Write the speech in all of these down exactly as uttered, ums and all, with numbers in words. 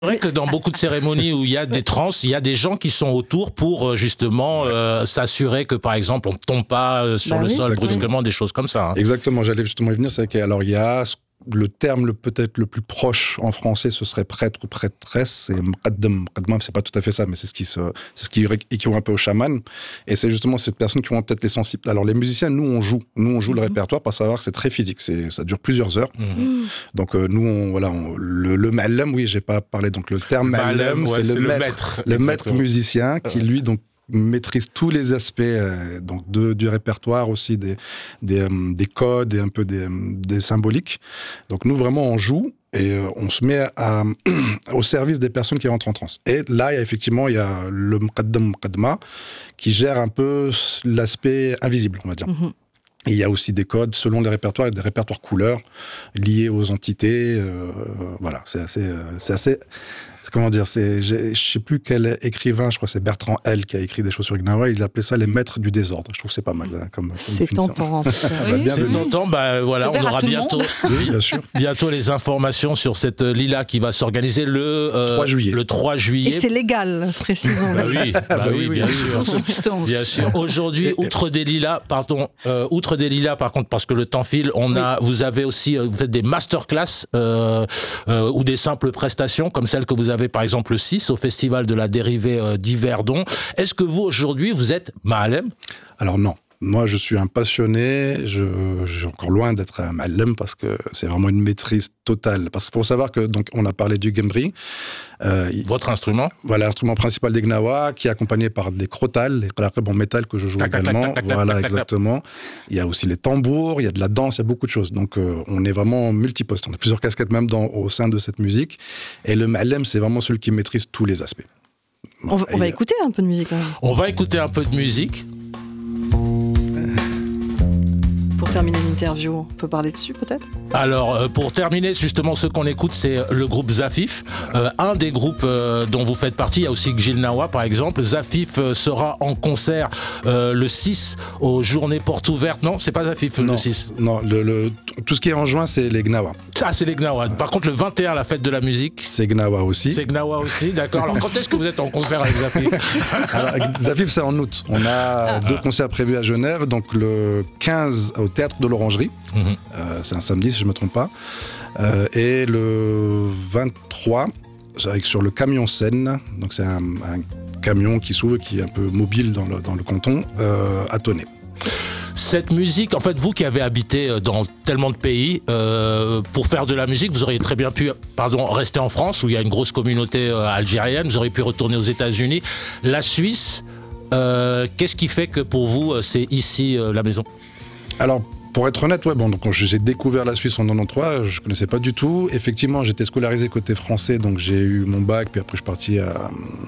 C'est vrai que dans beaucoup de cérémonies où il y a des trans, il y a des gens qui sont autour pour justement euh, s'assurer que, par exemple, on ne tombe pas euh, sur bah le oui, sol exactement. brusquement, des choses comme ça. Hein. Exactement, j'allais justement y venir. C'est que, alors, il y a le terme le, peut-être le plus proche en français, ce serait prêtre ou prêtresse, c'est mqaddam. Mqaddam, c'est pas tout à fait ça, mais c'est ce qui se, c'est ce qui équivaut un peu au chaman. Et c'est justement cette personne qui ont peut-être les sensibles. Alors, les musiciens, nous, on joue. Nous, on joue mm-hmm. le répertoire, pour savoir que c'est très physique. C'est, ça dure plusieurs heures. Mm-hmm. Donc, euh, nous, on, voilà, on, le, le ma'allam, oui, j'ai pas parlé. Donc, le terme ma'allam, ouais, c'est, c'est le, le maître, le maître musicien qui, lui, donc, maîtrise tous les aspects euh, donc de, du répertoire, aussi des, des, euh, des codes et un peu des, des symboliques. Donc nous, vraiment, on joue et euh, on se met à, au service des personnes qui rentrent en transe. Et là, il y a effectivement il y a le mqaddam mqaddama qui gère un peu l'aspect invisible, on va dire. Mm-hmm. Et il y a aussi des codes selon les répertoires et des répertoires couleurs liés aux entités. Euh, voilà, c'est assez... C'est assez c'est comment dire, c'est, je sais plus quel écrivain, je crois que c'est Bertrand L qui a écrit des choses sur Gnawa, il appelait ça les maîtres du désordre. Je trouve que c'est pas mal hein, comme, comme c'est tentant. bah, oui, c'est tentant, bah voilà, on aura bientôt, oui, bien sûr. bientôt les informations sur cette Lila qui va s'organiser le, euh, trois juillet. le trois juillet. Et c'est légal, précisons. bah oui, bah bah oui, oui, bien oui, sûr. Bien sûr. Aujourd'hui, et, outre des Lilas, pardon, euh, outre des Lilas, par contre, parce que le temps file, on a, oui. vous avez aussi, vous faites des masterclass euh, euh, ou des simples prestations, comme celle que vous avez, par exemple, le au Festival de la dérivée euh, d'Yverdon. Est-ce que vous, aujourd'hui, vous êtes ma'alem ? Alors non. Moi, je suis un passionné. Je, je suis encore loin d'être un ma'alem parce que c'est vraiment une maîtrise totale. Parce qu'il faut savoir que, donc, on a parlé du gembri. Euh, Votre instrument ? Voilà, l'instrument principal des Gnawa, qui est accompagné par des crotales, les claquettes en métal que je joue tac, également. Tac, tac, tac, voilà, tac, tac, exactement. Tac. Il y a aussi les tambours, il y a de la danse, il y a beaucoup de choses. Donc, euh, on est vraiment multiposte. On a plusieurs casquettes même dans, au sein de cette musique. Et le ma'alem, c'est vraiment celui qui maîtrise tous les aspects. On, va, on va écouter un peu de musique. Hein. On va écouter un peu de musique. Pour terminer l'interview, on peut parler dessus peut-être ? Alors, pour terminer, justement, ce qu'on écoute, c'est le groupe Zafif. Euh, un des groupes euh, dont vous faites partie, il y a aussi Gil Nawa, par exemple. Zafif euh, sera en concert euh, le six aux Journées Portes Ouvertes. Non, c'est pas Zafif non, le six. Non, le, le, tout ce qui est en juin, c'est les Gnawa. Ah, c'est les Gnawa. Par contre, le vingt et un, la fête de la musique. C'est Gnawa aussi. C'est Gnawa aussi, d'accord. Alors, quand est-ce que vous êtes en concert avec Zafif ? Alors, Zafif, c'est en août. On a ah. deux concerts prévus à Genève. Donc, le quinze au Théâtre de l'Orangerie. Mmh. Euh, c'est un samedi, si je ne me trompe pas. Euh, et le vingt-trois, avec, sur le camion Seine. Donc, c'est un, un camion qui s'ouvre, qui est un peu mobile dans le, dans le canton, euh, à Tonnet. Cette musique, en fait, vous qui avez habité dans tellement de pays, euh, pour faire de la musique, vous auriez très bien pu, pardon, rester en France, où il y a une grosse communauté euh, algérienne, vous auriez pu retourner aux États-Unis. La Suisse, euh, qu'est-ce qui fait que pour vous, c'est ici euh, la maison ? Alors, pour être honnête, ouais, bon, donc quand j'ai découvert la Suisse en quatre-vingt-treize, je ne connaissais pas du tout. Effectivement, j'étais scolarisé côté français, donc j'ai eu mon bac, puis après je suis parti à,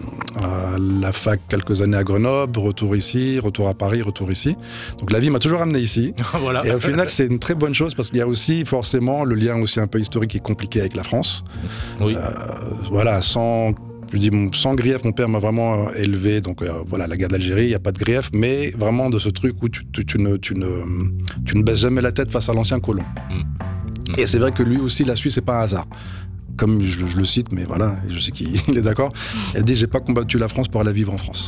à la fac quelques années à Grenoble, retour ici, retour à Paris, retour ici. Donc la vie m'a toujours amené ici. Voilà. Et au final, c'est une très bonne chose parce qu'il y a aussi forcément le lien aussi un peu historique qui est compliqué avec la France. Oui. Euh, voilà, sans... Je dis, sans grief, mon père m'a vraiment élevé, donc euh, voilà, la guerre d'Algérie, il n'y a pas de grief, mais vraiment de ce truc où tu, tu, tu, ne, tu, ne, tu ne baisses jamais la tête face à l'ancien colon. Mmh. Mmh. Et c'est vrai que lui aussi, la Suisse, c'est pas un hasard. Comme je, je le cite, mais voilà, je sais qu'il est d'accord. Il dit, j'ai pas combattu la France pour aller vivre en France.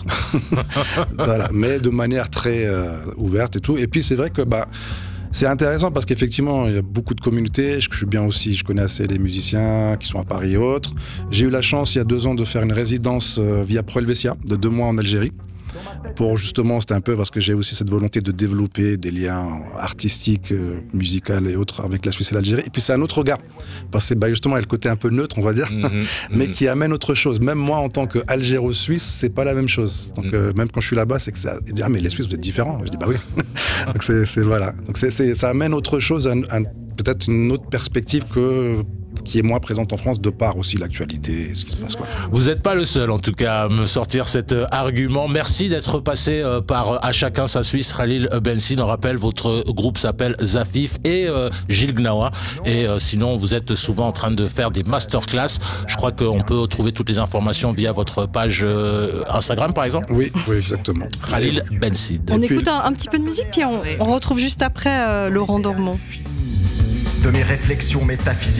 Voilà, mais de manière très euh, ouverte et tout. Et puis c'est vrai que bah, c'est intéressant parce qu'effectivement, il y a beaucoup de communautés. Je, je suis bien aussi, je connais assez les musiciens qui sont à Paris et autres. J'ai eu la chance, il y a deux ans, de faire une résidence euh, via Pro Helvetia, de deux mois en Algérie. Pour justement, c'était un peu parce que j'ai aussi cette volonté de développer des liens artistiques, euh, musicaux et autres avec la Suisse et l'Algérie. Et puis c'est un autre regard, parce que bah, justement, il y a le côté un peu neutre, on va dire, mmh, mais mmh. qui amène autre chose. Même moi, en tant qu'Algéro-Suisse, c'est pas la même chose. Donc mmh. euh, même quand je suis là-bas, c'est que ça, ils disent, ah mais les Suisses, vous êtes différents. Je dis bah oui. Donc c'est, c'est voilà. Donc c'est, c'est, ça amène autre chose, un, un, peut-être une autre perspective que qui est moins présente en France de par aussi l'actualité et ce qui se passe. Quoi. Vous n'êtes pas le seul en tout cas à me sortir cet euh, argument. Merci d'être passé euh, par euh, À chacun sa Suisse. Khalil Bensid, on rappelle, votre groupe s'appelle Zafif et euh, Gil Gnawa. Et euh, sinon, vous êtes souvent en train de faire des masterclass. Je crois qu'on peut trouver toutes les informations via votre page euh, Instagram par exemple. Oui, oui, exactement. Khalil Bensid. On écoute un, un petit peu de musique puis on, on retrouve juste après euh, Laurent Dormont. De mes réflexions métaphysiques.